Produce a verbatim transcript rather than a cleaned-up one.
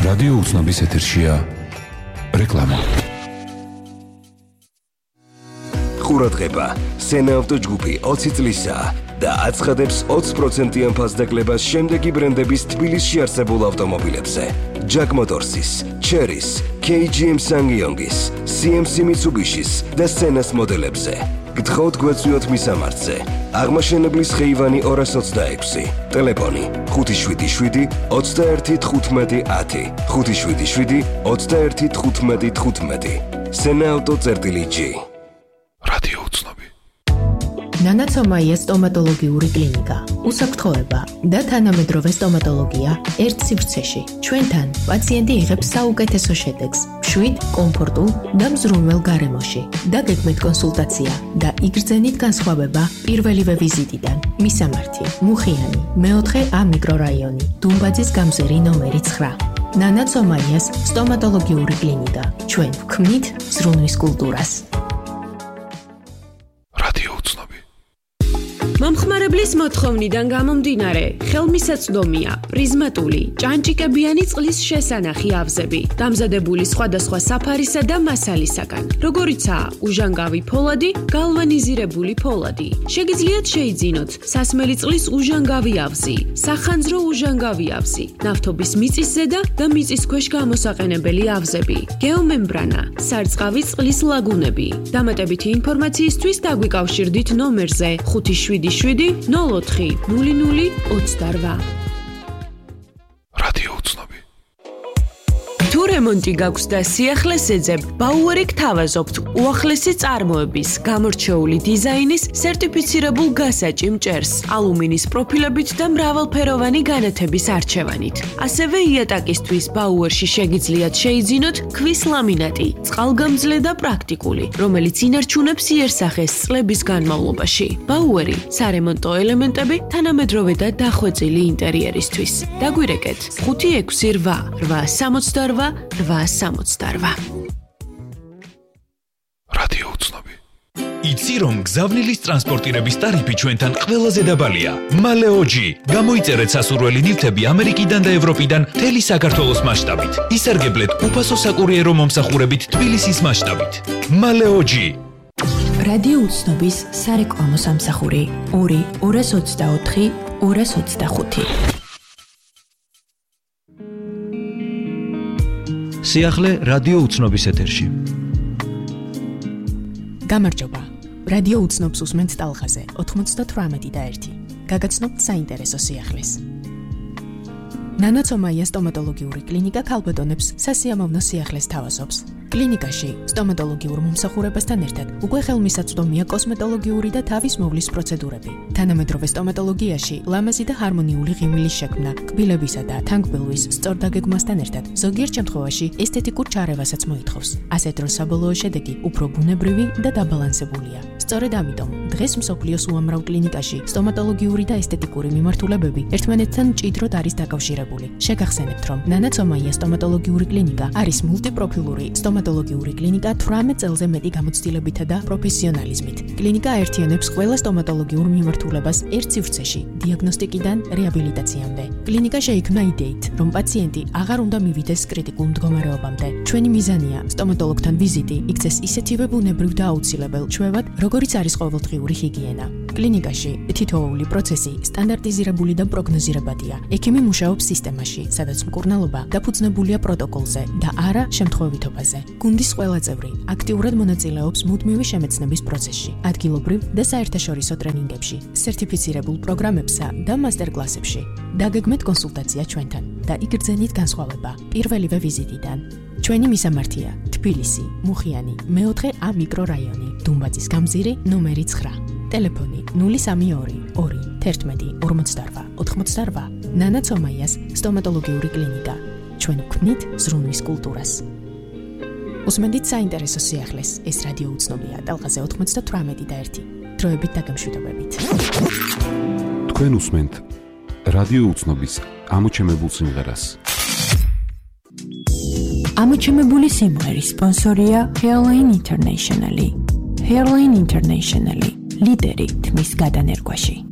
რადიო უცნობის ეთერშია რეკლამა. ყურადღება, სენა ავტოჯგუფი ოცი წლისაა და აცხადებს ოცი პროცენტიან ფასდაკლებას შემდეგი ბრენდების თბილისში არსებულ ავტომობილებზე: Jack Motors's, Chery's, კეი ჯი ემ Sangyong's, სი ემ სი Mitsubishi's და Senas მოდელებზე. გთხოვთ გვეწვიოთ მისამართზე. აღმაშენებლის ხეივანი ორას ოცდაექვსი, ტელეფონი ხუთი შვიდი შვიდი ოცდაერთი თხუთმეტი ათი, ხუთი შვიდი შვიდი ოცდაერთი თხუთმეტი თხუთმეტი. სენა ავტო წერტილი ჯი. რადიო უცნობი. ნანაცომაია სტომატოლოგიური კლინიკა. უსაფრთხოება და თანამედროვე სტომატოლოგია ერთ სივრცეში. ჩვენთან პაციენტი იღებს საუკეთესო შედეგს, მშვიდ, კომფორტულ და მზრუნველ გარემოში. დაგეგმეთ კონსულტაცია და იგრძენით განსხვავება პირველივე ვიზიტიდან. მისამართი: მუხიანი, მეოთხე ა მიკრორაიონი, დუმბაძის გამზირი ნომერი ცხრა. ნანაცომაიას სტომატოლოგიური კლინიკა. ჩვენ ვქმნით ზრუნვის კულტურას. მომხმარებლის მოთხოვნიდან გამომდინარე, ხელმისაწვდომია პრიზმატული, ჭანჭიკებიანი წყლის შესანახი ავზები, დამზადებული სხვადასხვა საფარისა და მასალისაგან, როგორიცაა უჟანგავი ფოლადი, გალვანიზირებული ფოლადი. შეგიძლიათ შეიძინოთ სასმელი წყლის უჟანგავი ავზი, სახანძრო უჟანგავი ავზი, ნავთობის მიწის ზედა და მიწის ქვეშ გამოსაყენებელი ავზები, გეომემბრანა, სარწყავი წყლის ლაგუნები. დამატებითი ინფორმაციისთვის დაგვიკავშირდით ნომერზე ხუთი შვიდი შვიდი ნულ ოთხი ნული ნული ოცდარვა. რადიო უცნობი. თუ რემონტი გაქვს და სიახლეს ეძებ, ბაუერი გთავაზობთ უახლესი წარმოების, გამორჩეული დიზაინის, სერტიფიცირებულ გასაჭი მჭერს, ალუმინის პროფილებით და მრავალფეროვანი განათების არჩევანით. ასევე იატაკისთვის ბაუერში შეგიძლიათ შეიძინოთ ქვის ლამინატი, წყალგამძლე და პრაქტიკული, რომელიც ინარჩუნებს იერსახეს წლების განმავლობაში. ბაუერი, სარემონტო ელემენტები, თანამედროვე და დახვეწილი ინტერიერისთვის. დაგვირეკეთ ხუთი ექვსი რვა რვა სამოცდარვა რვა სამოცდარვა. რადიო უცნობი. იცი რომ გზავნილის ტრანსპორტირების ტარიფი ჩვენთან ყველაზე დაბალია. მალეოჯი. გამოიწერეთ სასურველი ნივთები ამერიკიდან და ევროპიდან მთელი საქართველოს მასშტაბით. ისარგებლეთ უფასო საკურიერო მომსახურებით თბილისის მასშტაბით. მალეოჯი. რადიო უცნობის სარეკლამო სამსახური ორი ორას ოცდაოთხი ორას ოცდახუთი. სიახლე რადიო უცნობის ეთერში. გამარჯობა. რადიო უცნობს უსმენთ ტალღაზე ოთხმოცდათვრამეტი და ერთი. გაგაცნობთ საინტერესო სიახლეს. ნანაცომაია სტომატოლოგიური კლინიკა ქალბატონებს სასიამოვნო სიახლეს თავაზობს. კლინიკაში სტომატოლოგიურ მომსახურებასთან ერთად უკვე ხელმისაწვდომია კოსმეტოლოგიური და თავის მოვლის პროცედურები. თანამედროვე სტომატოლოგიაში ლამაზი და ჰარმონიული ღიმილის შექმნა, კბილებისა და თანგბელვის სწორ დაგეგმასთან ერთად ზოგიერთ შემთხვევაში ესთეტიკურ ჩარევასაც მოითხოვს. ასეთ დროს საბოლოო შედეგი უფრო ბუნებრივი და დაბალანსებულია. სწორედ ამიტომ დღეს მსოფლიოს უამრავ კლინიკაში სტომატოლოგიური და ესთეტიკური მიმართულებები ერთმანეთთან მჭიდროდ არის დაკავშირებული. შეგახსენებთ, რომ ნანაცომაია სტომატოლოგიური კლინიკა არის მულტიპროფილური სტომატოლოგიური კლინიკა თვრამეტ წელზე მეტი გამოცდილებითა და პროფესიონალიზმით. კლინიკა აერთიანებს ყველა სტომატოლოგიურ მიმართულებას ერთ სივრცეში, დიაგნოსტიკიდან რეაბილიტაციამდე. კლინიკა შეიქმნა იდეით, რომ პაციენტი აღარ უნდა მივიდეს კრიტიკულ მდგომარეობამდე. ჩვენი მიზანია სტომატოლოგთან ვიზიტი იქცეს ისეთივე ბუნებრივ და აუცილებელ ჩვევად, როგორიც არის ყოველდღიური ჰიგიენა. კლინიკაში თითოეული პროცესი სტანდარტიზირებული და პროგნოზირებადია. ექიმი მუშაობს სისტემაში, სადაც მკურნალობა დაფუძნებულია პროტოკოლზე და არა შემთხვევითობაზე. გუნდის ყველა წევრი აქტიურად მონაწილეობს მუდმივი შემეცნების პროცესში, ადგილობრივ და საერთაშორისო ტრენინგებში, სერტიფიცირებულ პროგრამებსა და მასტერკლასებში. დაგეგმეთ კონსულტაცია ჩვენთან და იგრძენით განსხვავება პირველივე ვიზიტიდან. ჩვენი მისამართია: თბილისი, მუხიანი, მეოთხე ა მიკრორაიონი, დუმბაძის გამზირი ნომერი ცხრა. ტელეფონი ნული სამი ორი ორი თერთმეტი ორმოცდარვა ოთხმოცდარვა. ნანაცომაიას სტომატოლოგიური კლინიკა. ჩვენ ვქმნით ზრუნვის კულტურას. უსმენდით საინტერესო სიახლეს. ეს რადიო უცნობია ტალღაზე ოთხმოცდათვრამეტი და ერთი. დროებით დაგემშვიდობებით. თქვენ უსმენთ რადიო უცნობის ამოჩემებულ სიმღერას. ამოჩემებული სიმღერის სპონსორია Hairline International. Hairline International. ლიდერი თმის გადანერგვაში.